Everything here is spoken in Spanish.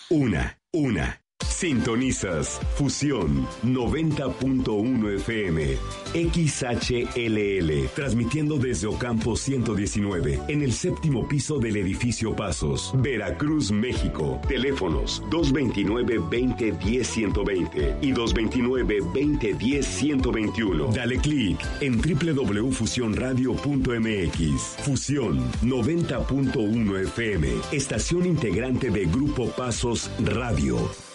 Una. Sintonizas Fusión 90.1 FM XHLL, transmitiendo desde Ocampo 119, en el séptimo piso del edificio Pasos, Veracruz, México. Teléfonos 229-2010-120 y 229-2010-121. Dale clic en www.fusionradio.mx. Fusión 90.1 FM, estación integrante de Grupo Pasos Radio.